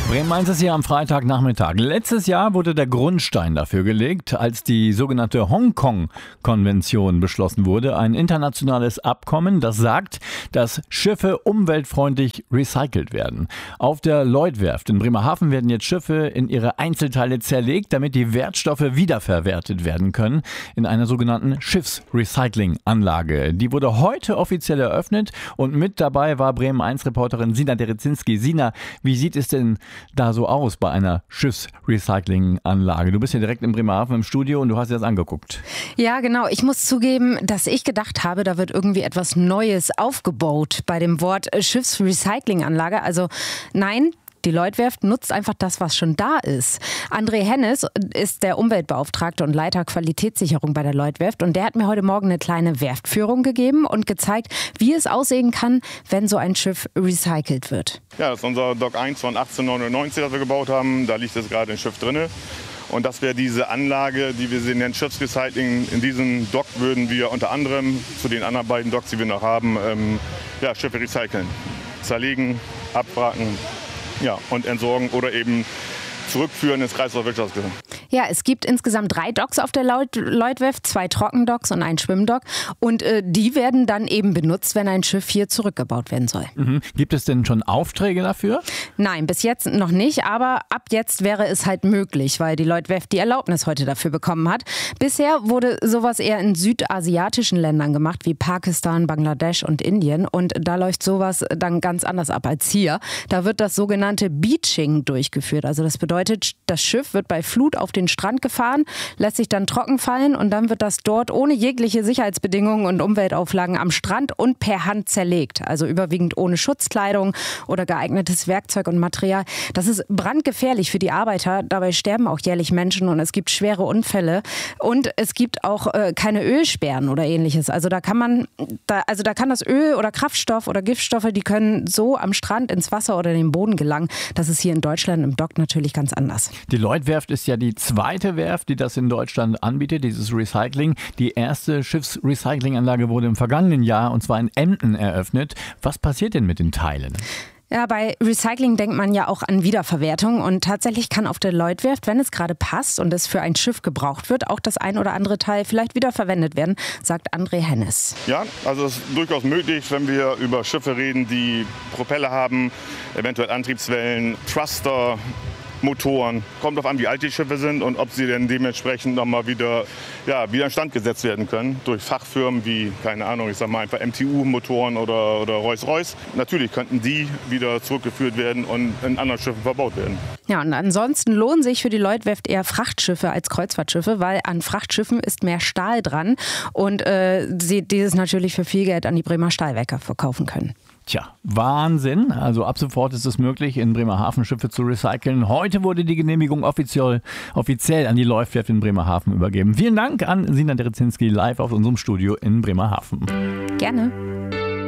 Bremen 1 ist hier am Freitagnachmittag. Letztes Jahr wurde der Grundstein dafür gelegt, als die sogenannte Hongkong-Konvention beschlossen wurde. Ein internationales Abkommen, das sagt, dass Schiffe umweltfreundlich recycelt werden. Auf der Lloyd-Werft in Bremerhaven werden jetzt Schiffe in ihre Einzelteile zerlegt, damit die Wertstoffe wiederverwertet werden können in einer sogenannten Schiffsrecyclinganlage. Die wurde heute offiziell eröffnet und mit dabei war Bremen 1-Reporterin Sina Derezinski. Sina, wie sieht es denn da so aus bei einer Schiffsrecyclinganlage? Du bist ja direkt in Bremerhaven im Studio und du hast dir das angeguckt. Ja, genau. Ich muss zugeben, dass ich gedacht habe, da wird irgendwie etwas Neues aufgebaut bei dem Wort Schiffsrecyclinganlage. Also nein, die Lloyd-Werft nutzt einfach das, was schon da ist. André Hennes ist der Umweltbeauftragte und Leiter Qualitätssicherung bei der Lloyd-Werft und der hat mir heute Morgen eine kleine Werftführung gegeben und gezeigt, wie es aussehen kann, wenn so ein Schiff recycelt wird. Ja, das ist unser Dock 1 von 1899, das wir gebaut haben. Da liegt jetzt gerade ein Schiff drin. Und das wäre diese Anlage, die wir nennen Schiffsrecycling. In diesem Dock würden wir unter anderem zu den anderen beiden Docks, die wir noch haben, Schiffe recyceln. Zerlegen, abwracken, und entsorgen oder eben zurückführen ins Kreislaufwirtschaftssystem. Ja, es gibt insgesamt 3 Docks auf der Lloyd-Werft, 2 Trockendocks und ein Schwimmdock. Und die werden dann eben benutzt, wenn ein Schiff hier zurückgebaut werden soll. Mhm. Gibt es denn schon Aufträge dafür? Nein, bis jetzt noch nicht, aber ab jetzt wäre es halt möglich, weil die Lloyd-Werft die Erlaubnis heute dafür bekommen hat. Bisher wurde sowas eher in südasiatischen Ländern gemacht, wie Pakistan, Bangladesch und Indien. Und da läuft sowas dann ganz anders ab als hier. Da wird das sogenannte Beaching durchgeführt. Also das bedeutet, das Schiff wird bei Flut auf den Strand gefahren, lässt sich dann trocken fallen und dann wird das dort ohne jegliche Sicherheitsbedingungen und Umweltauflagen am Strand und per Hand zerlegt. Also überwiegend ohne Schutzkleidung oder geeignetes Werkzeug und Material. Das ist brandgefährlich für die Arbeiter. Dabei sterben auch jährlich Menschen und es gibt schwere Unfälle. Und es gibt auch keine Ölsperren oder ähnliches. Also da kann das Öl oder Kraftstoff oder Giftstoffe, die können so am Strand ins Wasser oder in den Boden gelangen. Das ist hier in Deutschland im Dock natürlich ganz anders. Die Lloyd-Werft ist ja die zweite Werft, die das in Deutschland anbietet, dieses Recycling. Die erste Schiffsrecyclinganlage wurde im vergangenen Jahr, und zwar in Emden, eröffnet. Was passiert denn mit den Teilen? Ja, bei Recycling denkt man ja auch an Wiederverwertung und tatsächlich kann auf der Lloyd-Werft, wenn es gerade passt und es für ein Schiff gebraucht wird, auch das ein oder andere Teil vielleicht wiederverwendet werden, sagt André Hennes. Ja, also es ist durchaus möglich, wenn wir über Schiffe reden, die Propeller haben, eventuell Antriebswellen, Thruster, Motoren. Kommt darauf an, wie alt die Schiffe sind und ob sie dann dementsprechend nochmal wieder instand gesetzt werden können durch Fachfirmen wie, keine Ahnung, ich sag mal einfach MTU-Motoren oder Rolls-Royce. Natürlich könnten die wieder zurückgeführt werden und in anderen Schiffen verbaut werden. Ja, und ansonsten lohnen sich für die Lloyd-Werft eher Frachtschiffe als Kreuzfahrtschiffe, weil an Frachtschiffen ist mehr Stahl dran und sie dieses natürlich für viel Geld an die Bremer Stahlwerke verkaufen können. Tja, Wahnsinn. Also ab sofort ist es möglich, in Bremerhaven Schiffe zu recyceln. Heute wurde die Genehmigung offiziell an die Lloyd-Werft in Bremerhaven übergeben. Vielen Dank an Sina Derezinski live aus unserem Studio in Bremerhaven. Gerne.